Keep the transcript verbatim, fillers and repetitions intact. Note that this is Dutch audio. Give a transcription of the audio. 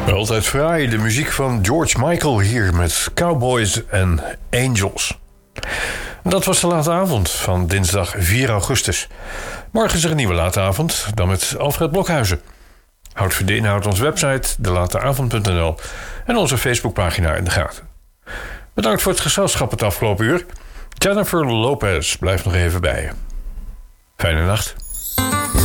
Altijd fraai, de muziek van George Michael hier met Cowboys en Angels. Dat was de late avond van dinsdag vier augustus. Morgen is er een nieuwe late avond, dan met Alfred Blokhuizen. Houd voor de inhoud onze website, de lateavond punt n l en onze Facebookpagina in de gaten. Bedankt voor het gezelschap het afgelopen uur. Jennifer Lopez blijft nog even bij je. Fijne nacht.